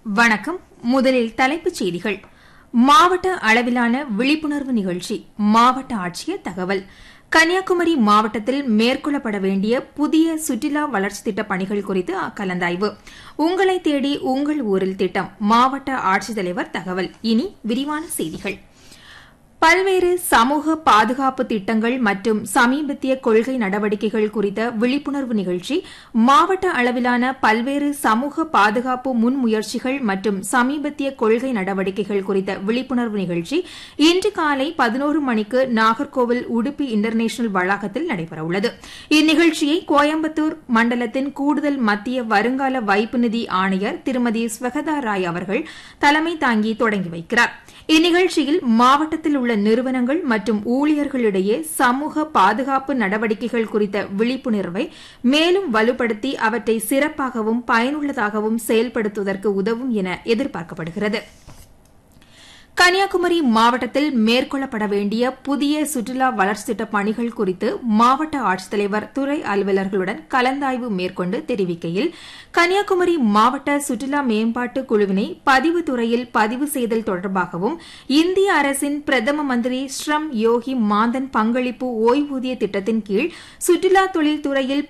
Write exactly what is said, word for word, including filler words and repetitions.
வணக்கம். முதலில் தலைப்புச் செய்திகள். மாவட்ட அளவிலான விழிப்புணர்வு நிகழ்ச்சி. மாவட்ட ஆட்சியர் தகவல். கன்னியாகுமரி மாவட்டத்தில் மேற்கொள்ளப்பட வேண்டிய புதிய சுற்றுலா வளர்ச்சித் திட்டப் பணிகள் குறித்து கலந்தாய்வு. உங்களை தேடி உங்கள் ஊரில் திட்டம். மாவட்ட ஆட்சித்தலைவர் தகவல். இனி விரிவான செய்திகள். பல்வேறு சமூக பாதுகாப்பு திட்டங்கள் மற்றும் சமீபத்திய கொள்கை நடவடிக்கைகள் குறித்த விழிப்புணர்வு நிகழ்ச்சி, மாவட்ட அளவிலான பல்வேறு சமூக பாதுகாப்பு முன்முயற்சிகள் மற்றும் சமீபத்திய கொள்கை நடவடிக்கைகள் குறித்த விழிப்புணர்வு நிகழ்ச்சி இன்று காலை பதினோரு மணிக்கு நாகர்கோவில் உடுப்பி இன்டர்நேஷனல் வளாகத்தில் நடைபெறவுள்ளது. இந்நிகழ்ச்சியை கோயம்புத்தூர் மண்டலத்தின் கூடுதல் மத்திய வருங்கால வைப்பு நிதி ஆணையர் திருமதி ஸ்வகதா ராய் அவர்கள் தலைமை தாங்கி தொடங்கி வைக்கிறார். இந்நிகழ்ச்சியில் மாவட்டத்தில் உள்ள நிறுவனங்கள் மற்றும் ஊழியர்களிடையே சமூக பாதுகாப்பு நடவடிக்கைகள் குறித்த விழிப்புணர்வை மேலும் வலுப்படுத்தி அவற்றை சிறப்பாகவும் பயனுள்ளதாகவும் செயல்படுத்துவதற்கு உதவும் என எதிர்பார்க்கப்படுகிறது. கன்னியாகுமரி மாவட்டத்தில் மேற்கொள்ளப்பட வேண்டிய புதிய சுற்றுலா வளர்ச்சித் திட்டப் பணிகள் குறித்து மாவட்ட ஆட்சித்தலைவர் துறை அலுவலர்களுடன் கலந்தாய்வு மேற்கொண்டு தெரிவிக்கையில், கன்னியாகுமரி மாவட்ட சுற்றுலா மேம்பாட்டு குழுவினை பதிவு துறையில் பதிவு செய்தல் தொடர்பாகவும், இந்திய அரசின் பிரதம மந்திரி ஸ்ரம் யோகி மாந்தன் பங்களிப்பு ஓய்வூதிய திட்டத்தின் கீழ் சுற்றுலா தொழில் துறையில்